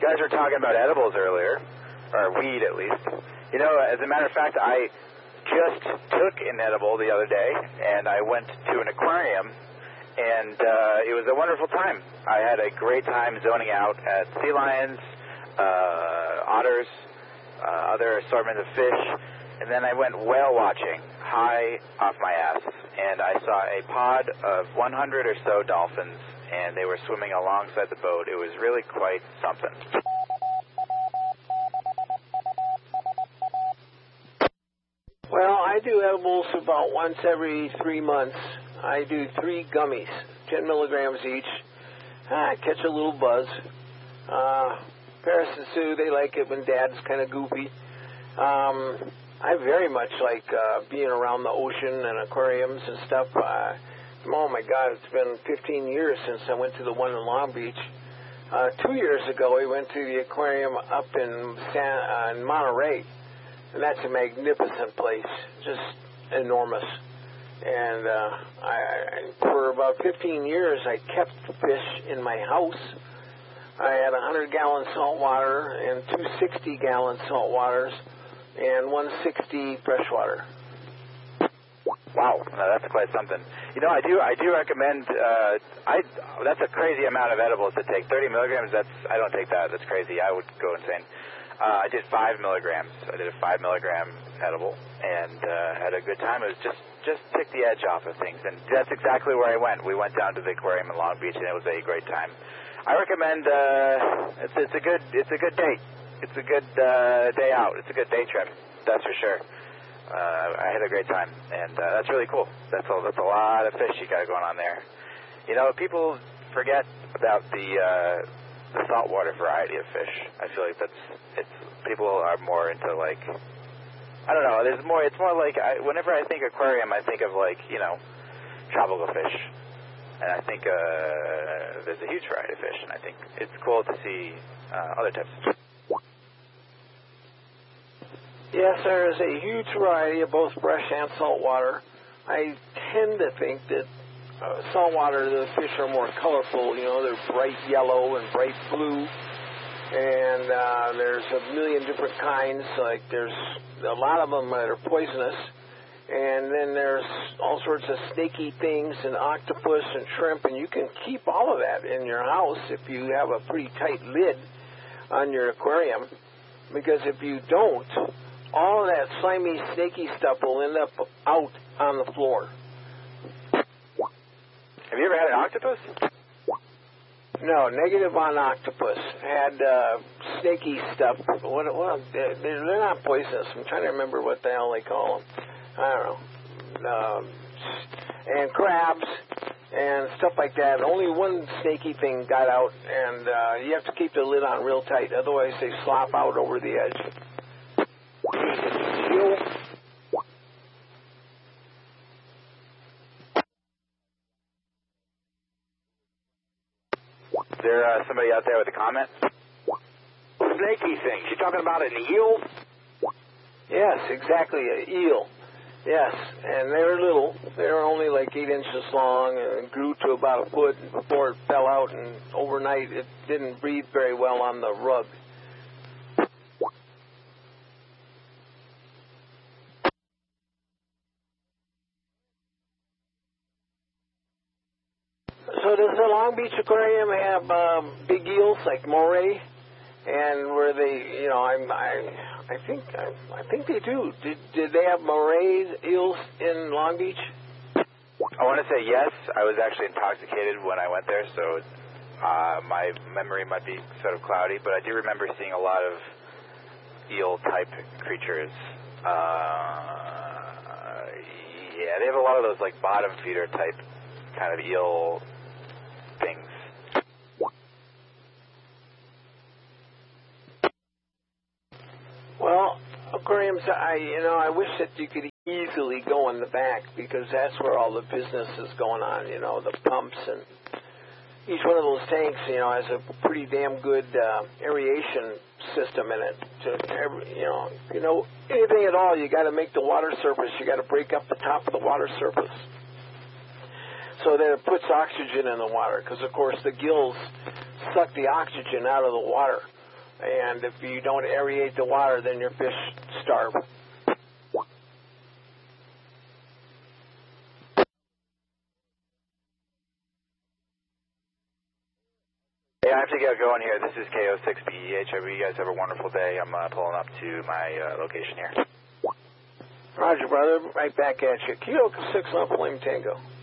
guys were talking about edibles earlier, or weed at least. You know, as a matter of fact, I just took an edible the other day, and I went to an aquarium, and it was a wonderful time. I had a great time zoning out at sea lions, otters, other assortment of fish, and then I went whale watching high off my ass, and I saw a pod of 100 or so dolphins, and they were swimming alongside the boat. It was really quite something. Well, I do edibles about once every 3 months. I do 3 gummies, 10 milligrams each. I catch a little buzz. Paris and Sue, they like it when Dad's kind of goofy. I very much like being around the ocean and aquariums and stuff. Oh, my God, it's been 15 years since I went to the one in Long Beach. 2 years ago, we went to the aquarium up in Monterey, and that's a magnificent place, just enormous. And for about 15 years, I kept fish in my house. I had 100-gallon salt water and 2 60-gallon salt waters and 160 freshwater. Wow, no, that's quite something. You know, I do recommend. That's a crazy amount of edibles to take. 30 milligrams. I don't take that. That's crazy. I would go insane. I did 5 milligrams. I did a 5 milligram edible and had a good time. It was just took the edge off of things, and that's exactly where I went. We went down to the aquarium in Long Beach, and it was a great time. I recommend. It's a good date. It's a good day out. It's a good day trip. That's for sure. I had a great time, and that's really cool. That's a lot of fish you got going on there. You know, people forget about the saltwater variety of fish. I feel like people are more into, like, I don't know. It's more like whenever I think aquarium, I think of, like, you know, tropical fish, and I think there's a huge variety of fish, and I think it's cool to see other types of fish. Yes, there is a huge variety of both fresh and saltwater. I tend to think that saltwater, the fish are more colorful. You know, they're bright yellow and bright blue. And there's a million different kinds. Like, there's a lot of them that are poisonous. And then there's all sorts of snaky things and octopus and shrimp. And you can keep all of that in your house if you have a pretty tight lid on your aquarium. Because if you don't, all of that slimy, snaky stuff will end up out on the floor. Have you ever had an octopus? No, negative on octopus. Had snaky stuff. They're not poisonous. I'm trying to remember what the hell they call them. I don't know. And crabs and stuff like that. Only one snaky thing got out, and you have to keep the lid on real tight. Otherwise, they slop out over the edge. Is there somebody out there with a comment? Snaky thing. She's talking about an eel? Yes, exactly, an eel. Yes, and they were little. They were only like 8 inches long and grew to about a foot before it fell out, and overnight it didn't breathe very well on the rug. So does the Long Beach Aquarium have big eels like moray? And were they, you know, I think they do. Did they have moray eels in Long Beach? I want to say yes. I was actually intoxicated when I went there, so my memory might be sort of cloudy, but I do remember seeing a lot of eel-type creatures. Yeah, they have a lot of those, like, bottom feeder type kind of eel things. Well, aquariums, I wish that you could easily go in the back, because that's where all the business is going on, you know, the pumps, and each one of those tanks, you know, has a pretty damn good aeration system in it. Anything at all, you got to make the water surface, you got to break up the top of the water surface so that it puts oxygen in the water, because, of course, the gills suck the oxygen out of the water. And if you don't aerate the water, then your fish starve. Hey, I have to get going here. This is KO6BEH. You guys have a wonderful day. I'm pulling up to my location here. Roger, brother. Right back at you. Kilo 6 Lima Tango.